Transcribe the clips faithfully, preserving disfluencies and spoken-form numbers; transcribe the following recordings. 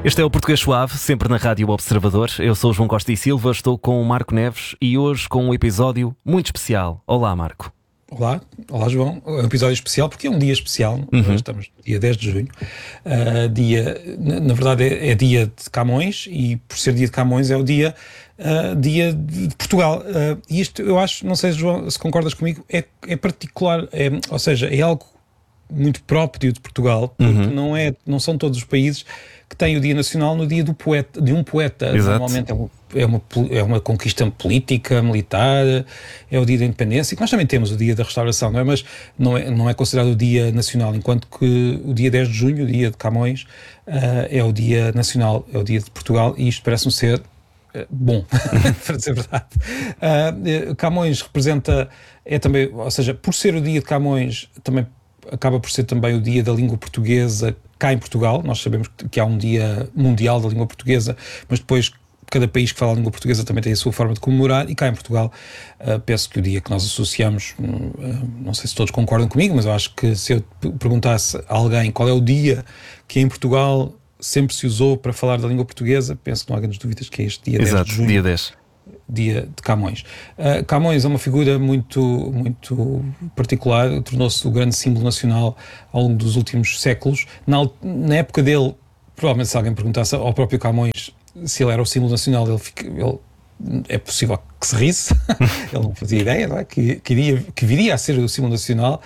Este é o Português Suave, sempre na Rádio Observador. Eu sou o João Costa e Silva, estou com o Marco Neves e hoje com um episódio muito especial. Olá, Marco. Olá, olá João. É um episódio especial porque é um dia especial. Uhum. Estamos no dia dez de junho. Uh, dia, na, na verdade é, é dia de Camões e por ser dia de Camões é o dia, uh, dia de Portugal. Uh, e isto eu acho, não sei João, se concordas comigo, é, é particular, é, ou seja, é algo muito próprio de Portugal, porque uhum. não, é, não são todos os países que têm o Dia Nacional no dia do poeta, de um poeta. Exato. Normalmente é uma, é, uma, é uma conquista política, militar, é o Dia da Independência, que nós também temos o Dia da Restauração, não é? Mas não é, não é considerado o Dia Nacional, enquanto que o dia dez de junho, o dia de Camões, uh, é o Dia Nacional, é o Dia de Portugal, e isto parece-me ser uh, bom, para dizer a verdade. Uh, Camões representa, é também, ou seja, por ser o Dia de Camões, também acaba por ser também o dia da língua portuguesa cá em Portugal. Nós sabemos que há um dia mundial da língua portuguesa, mas depois cada país que fala a língua portuguesa também tem a sua forma de comemorar, e cá em Portugal uh, penso que o dia que nós associamos, uh, não sei se todos concordam comigo, mas eu acho que se eu perguntasse a alguém qual é o dia que em Portugal sempre se usou para falar da língua portuguesa, penso que não há grandes dúvidas que é este dia Exato, dez de junho. dia dez. Dia de Camões. Uh, Camões é uma figura muito, muito particular, tornou-se o grande símbolo nacional ao longo dos últimos séculos. Na, na época dele, provavelmente se alguém perguntasse ao próprio Camões se ele era o símbolo nacional, ele, fica, ele é possível que se risse, ele não fazia ideia, não é? que, que, iria, que viria a ser o símbolo nacional.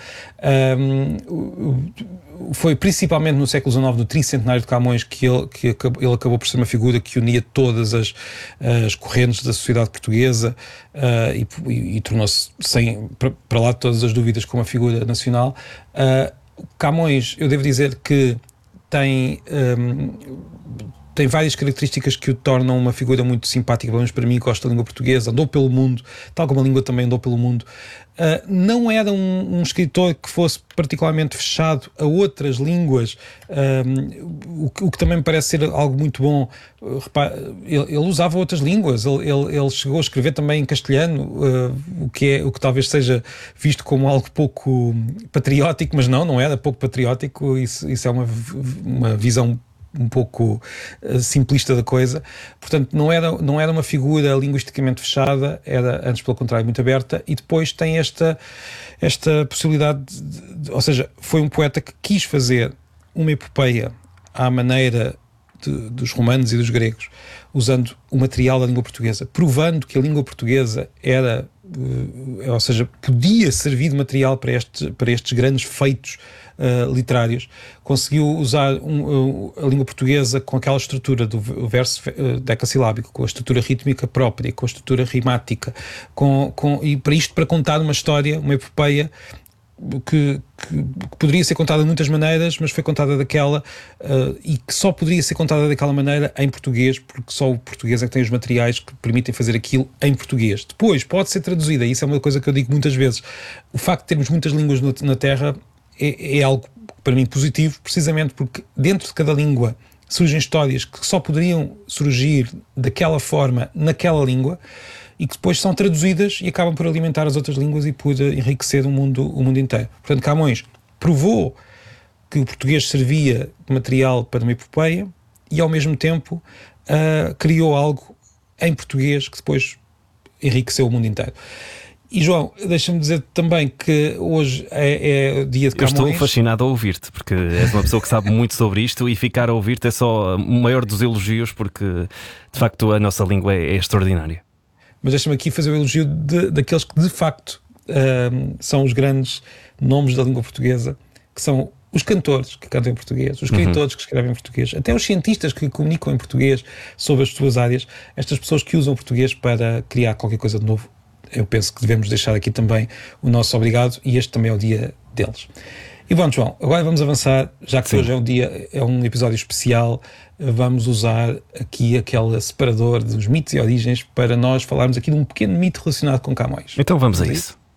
Um, foi principalmente no século dezenove, no tricentenário de Camões, que, ele, que acabou, ele acabou por ser uma figura que unia todas as, as correntes da sociedade portuguesa uh, e, e, e tornou-se, sem, para, para lá de todas as dúvidas, como uma figura nacional. Uh, Camões, eu devo dizer que tem... Um, tem várias características que o tornam uma figura muito simpática, pelo menos para mim, que gosto da língua portuguesa, andou pelo mundo, tal como a língua também andou pelo mundo. Uh, não era um, um escritor que fosse particularmente fechado a outras línguas, um, o, que, o que também me parece ser algo muito bom. Uh, repara, ele, ele usava outras línguas, ele, ele, ele chegou a escrever também em castelhano, uh, o, que é, o que talvez seja visto como algo pouco patriótico, mas não, não era pouco patriótico, isso, isso é uma, uma visão um pouco uh, simplista da coisa. Portanto, não era, não era uma figura linguisticamente fechada, era antes pelo contrário muito aberta, e depois tem esta, esta possibilidade de, de, ou seja, foi um poeta que quis fazer uma epopeia à maneira de, dos romanos e dos gregos, usando o material da língua portuguesa, provando que a língua portuguesa era, uh, ou seja, podia servir de material para, este, para estes grandes feitos Uh, literários. Conseguiu usar um, uh, a língua portuguesa com aquela estrutura do verso uh, decassilábico, com a estrutura rítmica própria, com a estrutura rimática, com, com, e para isto, para contar uma história, uma epopeia que, que, que poderia ser contada de muitas maneiras, mas foi contada daquela uh, e que só poderia ser contada daquela maneira em português, porque só o português é que tem os materiais que permitem fazer aquilo em português. Depois pode ser traduzida, e isso é uma coisa que eu digo muitas vezes, o facto de termos muitas línguas no, na Terra É, é algo, para mim, positivo, precisamente porque dentro de cada língua surgem histórias que só poderiam surgir daquela forma, naquela língua, e que depois são traduzidas e acabam por alimentar as outras línguas e por enriquecer o mundo, o mundo inteiro. Portanto, Camões provou que o português servia de material para uma epopeia e, ao mesmo tempo, uh, criou algo em português que depois enriqueceu o mundo inteiro. E João, deixa-me dizer também que hoje é, é dia de Camões. Eu estou fascinado a ouvir-te, porque és uma pessoa que sabe muito sobre isto, e ficar a ouvir-te é só o maior dos elogios, porque de facto a nossa língua é, é extraordinária. Mas deixa-me aqui fazer o elogio de, daqueles que de facto um, são os grandes nomes da língua portuguesa, que são os cantores que cantam em português, os escritores uhum. que escrevem em português, até os cientistas que comunicam em português sobre as suas áreas, estas pessoas que usam o português para criar qualquer coisa de novo. Eu penso que devemos deixar aqui também o nosso obrigado, e este também é o dia deles. E bom, João, agora vamos avançar, já que Sim. hoje é um dia, é um episódio especial, vamos usar aqui aquele separador dos mitos e origens para nós falarmos aqui de um pequeno mito relacionado com Camões. Então vamos, vamos a isso. isso.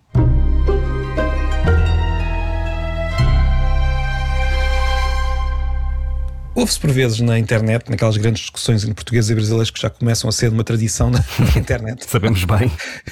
Ouve-se por vezes na internet, naquelas grandes discussões entre portugueses e brasileiros que já começam a ser de uma tradição na, na internet. Sabemos bem.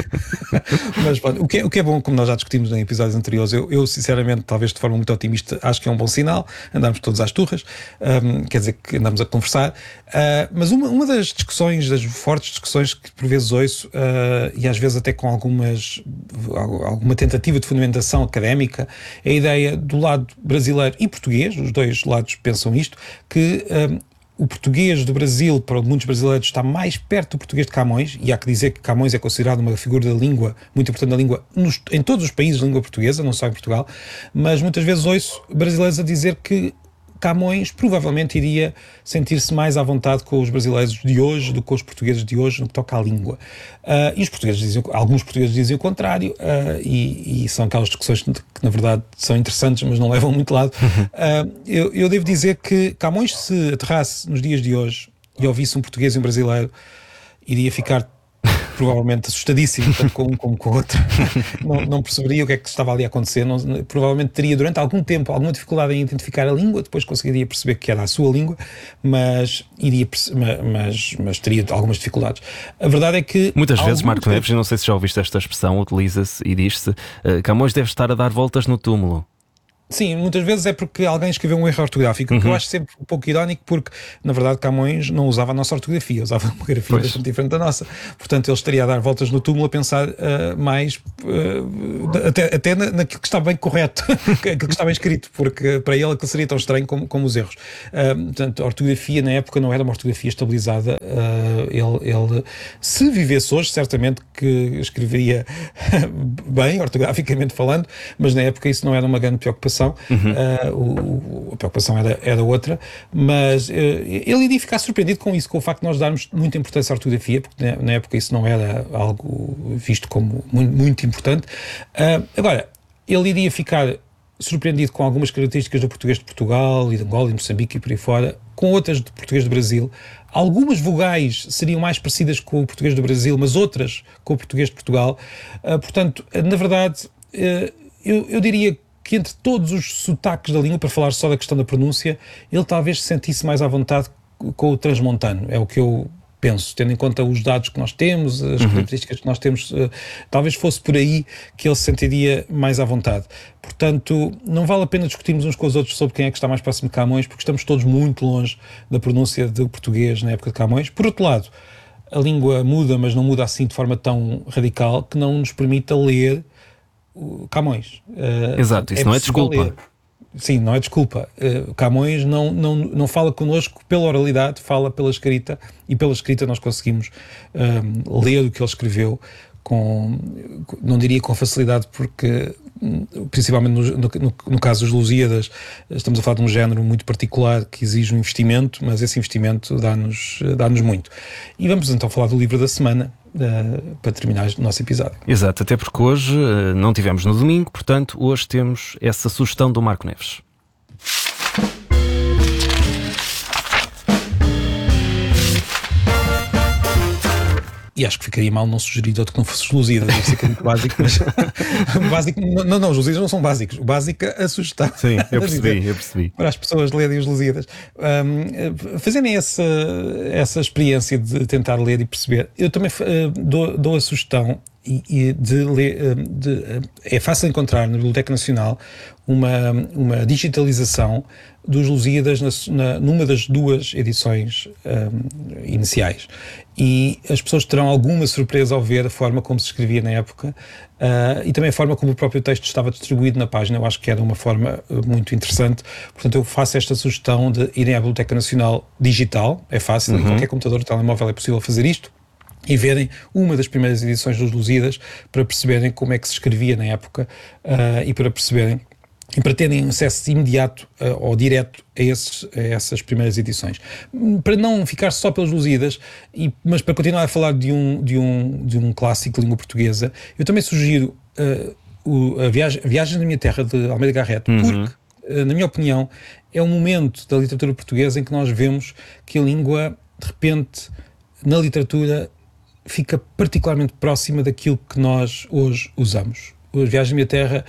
Mas pronto, o que, é, o que é bom, como nós já discutimos em episódios anteriores, eu, eu sinceramente, talvez de forma muito otimista, acho que é um bom sinal. Andamos todos às turras, um, quer dizer que andamos a conversar. Uh, mas uma, uma das discussões, das fortes discussões que por vezes ouço, uh, e às vezes até com algumas, alguma tentativa de fundamentação académica, é a ideia do lado brasileiro e português, os dois lados pensam isto, que um, o português do Brasil, para muitos brasileiros, está mais perto do português de Camões, e há que dizer que Camões é considerado uma figura da língua, muito importante da língua, nos, em todos os países de língua portuguesa, não só em Portugal, mas muitas vezes ouço brasileiros a dizer que Camões provavelmente iria sentir-se mais à vontade com os brasileiros de hoje do que com os portugueses de hoje no que toca à língua. Uh, e os portugueses dizem, alguns portugueses dizem o contrário, uh, e, e são aquelas discussões que na verdade são interessantes, mas não levam muito lado. Uh, eu, eu devo dizer que Camões, se aterrasse nos dias de hoje e ouvisse um português e um brasileiro, iria ficar provavelmente assustadíssimo, tanto com um como com o outro. não, não perceberia o que é que estava ali a acontecer. Não, provavelmente teria durante algum tempo alguma dificuldade em identificar a língua, depois conseguiria perceber que era a sua língua, mas, iria, mas, mas teria algumas dificuldades. A verdade é que... Muitas vezes, Marco Neves, eu não sei se já ouviste esta expressão, utiliza-se e diz-se uh, Camões deve estar a dar voltas no túmulo. Sim, muitas vezes é porque alguém escreveu um erro ortográfico, uhum. que eu acho sempre um pouco irónico, porque na verdade Camões não usava a nossa ortografia, usava uma grafia pois. bastante diferente da nossa. Portanto, ele estaria a dar voltas no túmulo a pensar uh, mais uh, até, até naquilo que está bem correto, aquilo que está bem escrito, porque para ele aquilo seria tão estranho como, como os erros. Uh, portanto, a ortografia na época não era uma ortografia estabilizada. Uh, ele, ele, se vivesse hoje, certamente que escreveria bem, ortograficamente falando, mas na época isso não era uma grande preocupação. Uhum. Uh, o, a preocupação era, era outra, mas uh, ele iria ficar surpreendido com isso, com o facto de nós darmos muita importância à ortografia, porque na, na época isso não era algo visto como muito, muito importante. Uh, agora, ele iria ficar surpreendido com algumas características do português de Portugal e de Angola e Moçambique e por aí fora, com outras do português do Brasil. Algumas vogais seriam mais parecidas com o português do Brasil, mas outras com o português de Portugal. Uh, portanto, na verdade, uh, eu, eu diria que entre todos os sotaques da língua, para falar só da questão da pronúncia, ele talvez se sentisse mais à vontade com o transmontano. É o que eu penso, tendo em conta os dados que nós temos, as uhum. características que nós temos, uh, talvez fosse por aí que ele se sentiria mais à vontade. Portanto, não vale a pena discutirmos uns com os outros sobre quem é que está mais próximo de Camões, porque estamos todos muito longe da pronúncia do português na época de Camões. Por outro lado, a língua muda, mas não muda assim de forma tão radical que não nos permita ler Camões. Uh, Exato, isso é não é desculpa. Ler. Sim, não é desculpa. Uh, Camões não, não, não fala connosco pela oralidade, fala pela escrita, e pela escrita nós conseguimos uh, ler o que ele escreveu com, não diria com facilidade, porque principalmente no, no, no caso dos Lusíadas estamos a falar de um género muito particular que exige um investimento, mas esse investimento dá-nos, dá-nos muito. E vamos então falar do livro da semana, Uh, para terminar o nosso episódio. Exato, até porque hoje uh, não tivemos no domingo, portanto hoje temos essa sugestão do Marco Neves. E acho que ficaria mal não sugerir outro que não fosse os Lusíadas, deve ser muito básico, mas básico, não, não, os Lusíadas não são básicos. O básico é a sugestão. Sim, eu percebi, eu percebi. Para as pessoas lerem os Lusíadas. Um, fazerem essa, essa experiência de tentar ler e perceber, eu também uh, dou, dou a sugestão e, e de ler, de, uh, é fácil encontrar na Biblioteca Nacional uma, uma digitalização dos Lusíadas na, na, numa das duas edições um, iniciais. E as pessoas terão alguma surpresa ao ver a forma como se escrevia na época uh, e também a forma como o próprio texto estava distribuído na página. Eu acho que era uma forma uh, muito interessante. Portanto, eu faço esta sugestão de irem à Biblioteca Nacional digital. É fácil, uhum. em qualquer computador ou telemóvel é possível fazer isto. E verem uma das primeiras edições dos Lusíadas para perceberem como é que se escrevia na época uh, e para perceberem e para terem acesso imediato uh, ou direto a, esses, a essas primeiras edições. Para não ficar só pelos Lusíadas, e, mas para continuar a falar de um, de um, de um clássico de língua portuguesa, eu também sugiro uh, o, a, viagem, a Viagem da Minha Terra, de Almeida Garrett, uhum. porque, uh, na minha opinião, é um momento da literatura portuguesa em que nós vemos que a língua, de repente, na literatura, fica particularmente próxima daquilo que nós hoje usamos. A Viagem à Minha Terra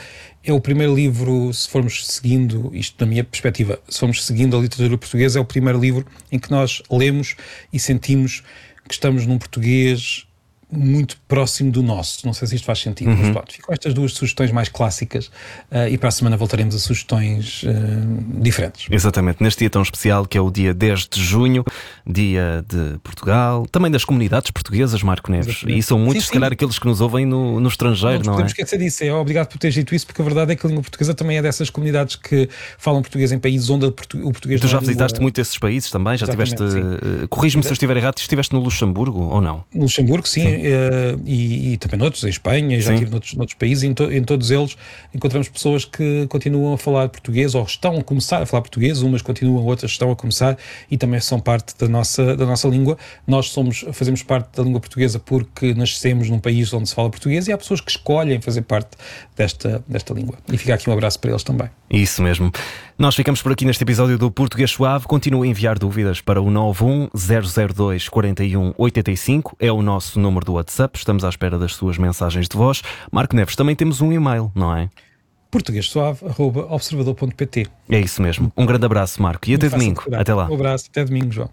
é o primeiro livro, se formos seguindo, isto da minha perspectiva, se formos seguindo a literatura portuguesa, é o primeiro livro em que nós lemos e sentimos que estamos num português muito próximo do nosso. Não sei se isto faz sentido, uhum. mas pronto, ficam estas duas sugestões mais clássicas uh, e para a semana voltaremos a sugestões uh, diferentes. Exatamente, neste dia tão especial que é o dia dez de junho, dia de Portugal, também das comunidades portuguesas, Marco Neves. Exatamente. E são muitos, sim, se calhar, sim. aqueles que nos ouvem no, no estrangeiro, não, não é? Não esquecer disso, é obrigado por teres dito isso, porque a verdade é que a língua portuguesa também é dessas comunidades que falam português em países onde o português tu não já é visitaste língua... muito esses países também? Já Exatamente, tiveste, uh, corrige-me se eu estiver errado, estiveste no Luxemburgo ou não? No Luxemburgo, sim, sim. Uh, e E, e também noutros, em Espanha, já estive noutros, noutros países, e em, to, em todos eles encontramos pessoas que continuam a falar português ou estão a começar a falar português, umas continuam, outras estão a começar e também são parte da nossa, da nossa língua. Nós somos, fazemos parte da língua portuguesa porque nascemos num país onde se fala português e há pessoas que escolhem fazer parte desta, desta língua. E fica aqui um abraço para eles também. Isso mesmo. Nós ficamos por aqui neste episódio do Português Suave. Continua a enviar dúvidas para o nove um zero zero dois quatro um oito cinco, é o nosso número do WhatsApp. Estamos à espera das suas mensagens de voz. Marco Neves, também temos um e-mail, não é? português suave arroba observador ponto pt. É isso mesmo. Um grande abraço, Marco, e até domingo. Até lá. Um abraço, até domingo, João.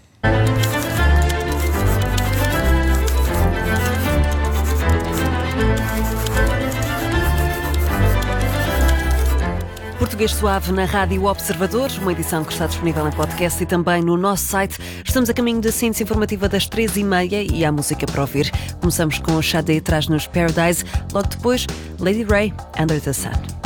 Português Suave na Rádio Observador, uma edição que está disponível em podcast e também no nosso site. Estamos a caminho da síntese informativa das três e meia e há música para ouvir. Começamos com o Sade Traz-nos Paradise, logo depois Lady Ray, Under the Sun.